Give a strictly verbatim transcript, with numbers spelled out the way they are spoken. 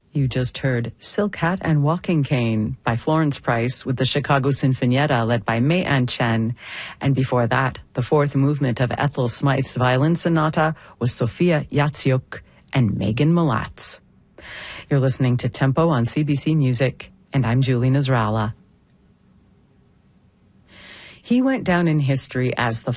You just heard Silk Hat and Walking Cane by Florence Price with the Chicago Sinfonietta led by May Ann Chen. And before that, the fourth movement of Ethel Smythe's Violin Sonata was Sophia Yatsiuk and Megan Malatz. You're listening to Tempo on C B C Music, and I'm Julie Nasrallah. He went down in history as the